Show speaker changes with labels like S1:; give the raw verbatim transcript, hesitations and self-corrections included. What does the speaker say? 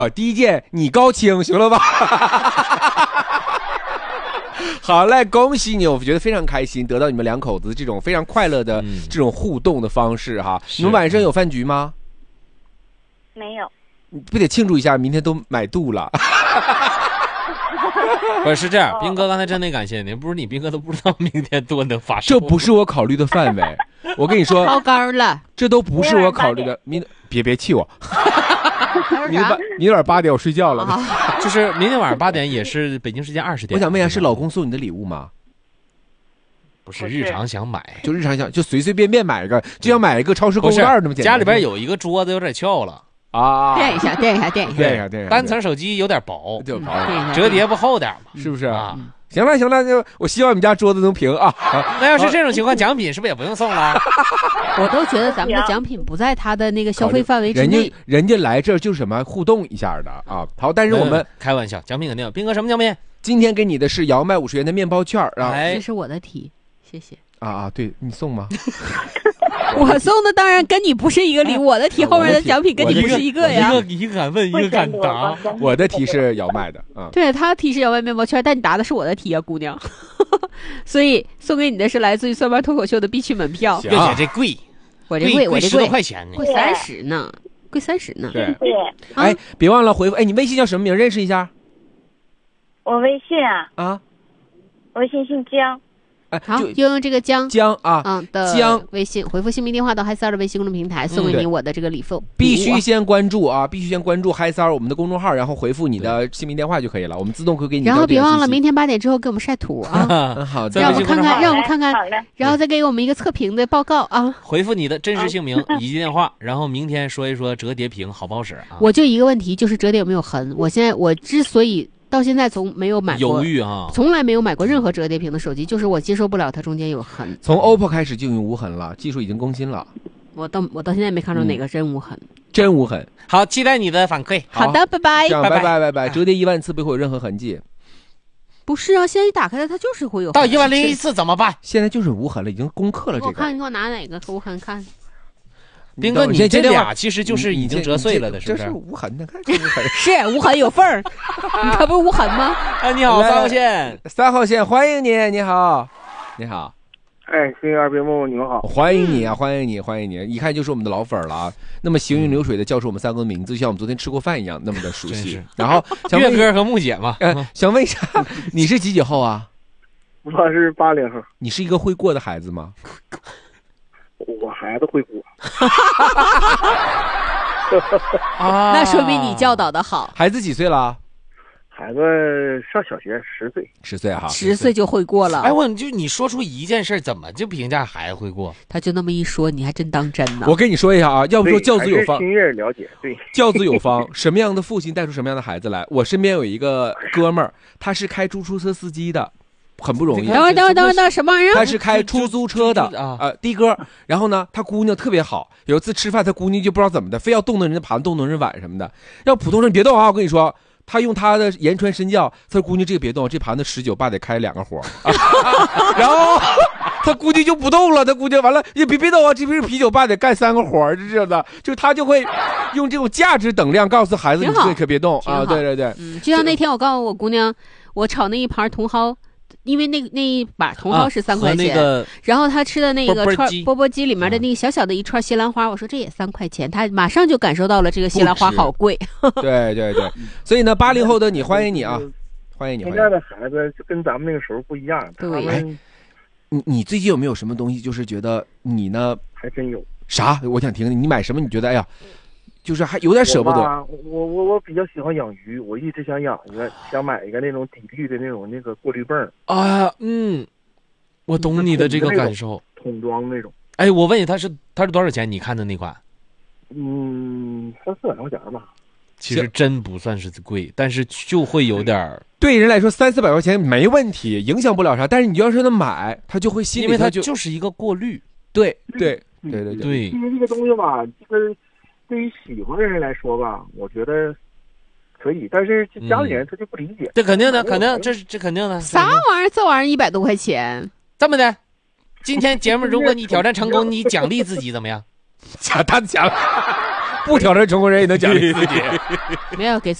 S1: 啊，第一件你高清，行了吧？好嘞，恭喜你！我觉得非常开心，得到你们两口子这种非常快乐的这种互动的方式哈。你们晚上有饭局吗？
S2: 没有。
S1: 不得庆祝一下，明天都买肚了。
S3: 不是这样，斌哥刚才真得感谢你，不是你斌哥都不知道明天多能发生。
S1: 这不是我考虑的范围。我跟你说，
S4: 超杆了，
S1: 这都不是我考虑的。明别别气我。明天明天晚上八点我睡觉了。
S3: 就是明天晚上八点也是北京时间二十点。
S1: 我想问一下，是老公送你的礼物吗？
S3: 不是，日常想买，
S1: 就日常想就随随便便买一个，就像买一个超市购物袋那么简单。
S3: 家里边有一个桌子有点翘了
S1: 啊，
S4: 垫一下，垫一下，垫一下，
S1: 垫一下，垫一下。
S3: 单层手机有点薄，
S1: 就薄，
S3: 折叠不厚点嘛，
S1: 是不是
S3: 啊？
S1: 行了行了，就我希望你们家桌子能平啊。
S3: 那要是这种情况，奖品是不是也不用送了？
S4: 我都觉得咱们的奖品不在他的那个消费范围之内。
S1: 人家人家来这儿就是什么互动一下的啊。好，但是我们
S3: 开玩笑，奖品肯定有。斌哥什么奖品？
S1: 今天给你的是摇麦五十元的面包券啊。
S4: 这是我的题，谢谢。
S1: 啊啊，对你送吗？
S4: 我送的当然跟你不是一个礼物，我的题后面的奖品跟你不是一个呀。
S3: 一个一个敢问，一个敢答。
S1: 我的题是摇麦的啊。
S4: 对，他题是摇麦面包圈，但你答的是我的题啊，姑娘。所以送给你的是来自于蒜瓣脱口秀的必去门票。
S3: 而且这贵，
S4: 我这贵，我这贵
S3: 十多块钱呢，
S4: 贵三十呢，贵三十呢。
S1: 对，哎，别忘了回复。哎，你微信叫什么名？认识一下。
S2: 我微信啊
S1: 啊，
S2: 微信姓江。
S1: 哎，
S4: 好，就用这个江
S1: 江啊，
S4: 嗯的
S1: 江
S4: 微信回复姓名电话到嗨三儿的微信公众平台，送给你我的这个礼物。
S1: 必须先关注啊，必须先关注嗨三儿我们的公众号，然后回复你的姓名电话就可以了，我们自动会给你。
S4: 然后别忘了明天八点之后给我们晒图啊，
S1: 好，
S4: 让我们看看，让我们看看，然后再给我们一个测评的报告啊。
S3: 回复你的真实姓名以及电话，然后明天说一说折叠屏好不好使啊？
S4: 我就一个问题，就是折叠有没有痕？我现在我之所以。到现在从没有买过
S3: 犹豫啊，
S4: 从来没有买过任何折叠屏的手机，就是我接受不了它中间有痕。
S1: 从 O P P O 开始就用无痕了，技术已经更新了。
S4: 我到我到现在没看出哪个真无痕，嗯、
S1: 真无痕。
S3: 好，期待你的反馈。
S4: 好的，拜拜，
S1: 拜拜拜拜拜。折叠一万次不会有任何痕迹。
S4: 不是啊，现在一打开它，它就是会有痕。
S3: 到一万零一次怎么办？
S1: 现在就是无痕了，已经攻克了这个。
S4: 我看你给我拿哪个无痕看。
S3: 斌哥，你这俩其实就是已经折碎了的，是不是？
S1: 这是无痕的，看这无痕
S4: 是无痕有缝儿，你看不是无痕吗？
S3: 哎，你好，三号线，
S1: 三号线，欢迎你，你好，你好，
S5: 哎，新二边木，你们好，
S1: 欢迎你啊，欢迎你，欢迎你，一看就是我们的老粉了啊。那么行云流水的叫出我们三个的名字，就像我们昨天吃过饭一样，那么的熟悉。然后
S3: 岳哥和木姐嘛，
S1: 呃，想问一下，你是几几后啊？
S5: 我是八零后。
S1: 你是一个会过的孩子吗？
S5: 我孩子会过。
S4: 啊，那说明你教导的好。
S1: 孩子几岁了？
S5: 孩子上小学，十岁。
S1: 十岁哈，
S4: 十岁就会过了。
S3: 哎，我就你说出一件事，怎么就评价孩子会过？
S4: 他就那么一说，你还真当真呢。
S1: 我跟你说一下啊，要不说教子有方，
S5: 心悦了解，对，
S1: 教子有方，什么样的父亲带出什么样的孩子来。我身边有一个哥们儿，他是开出租车司机的。很不容易。
S4: 等会儿，等会儿，等会儿，等会儿，什么玩意儿？
S1: 他是开出租车的啊，呃，的哥。然后呢，他姑娘特别好。有一次吃饭，他姑娘就不知道怎么的，非要动动人家盘，动动人碗什么的。要普通人别动啊！我跟你说，他用他的言传身教，他说姑娘这个别动，这盘子十九爸得开两个活。啊、然后他估计就不动了，他估计完了也别别动啊，这不是啤酒爸得干三个活，这知道的。就他就会用这种价值等量告诉孩子，你这可别动啊！对对对，
S4: 嗯，就像那天我告诉我姑娘，我炒那一盘茼蒿。因为那那一把茼蒿是三块钱、啊那个，然后他吃的那个串钵钵鸡里面的那个小小的一串西兰花，我说这也三块钱，他马上就感受到了这个西兰花好贵。
S1: 对对对，所以呢，八零后的你，欢迎你啊，欢迎你。
S5: 现在的孩子就跟咱们那个时候不一样。
S4: 对，
S1: 哎，你你最近有没有什么东西，就是觉得你呢？
S5: 还真有。
S1: 啥？我想听听你买什么？你觉得哎呀？就是还有点舍不得。
S5: 我我我我比较喜欢养鱼，我一直想养一个，想买一个那种底滤的那种那个过滤泵。
S3: 啊，嗯，我懂你的这个感受。
S5: 桶装那种。
S3: 哎，我问你，它是它是多少钱？你看的那款？
S5: 嗯，三四百块钱吧。
S3: 其实真不算是贵，但是就会有点。
S1: 对人来说，三四百块钱没问题，影响不了啥。但是你要是能买，他就会心里，
S3: 因为它就就是一个过滤。
S1: 对对对对
S3: 对。
S5: 因为这个东西吧，这个。对于喜欢的人来说吧，我觉得可以，但是家里人他就不理解。
S3: 这、嗯、肯定的，肯定，这是这肯定的。
S4: 啥玩意儿？这玩意儿一百多块钱？
S3: 这么的，今天节目如果你挑战成功，你奖励自己怎么样？
S1: 奖他奖， 不挑战成功人也能奖励自己。
S4: 没有给。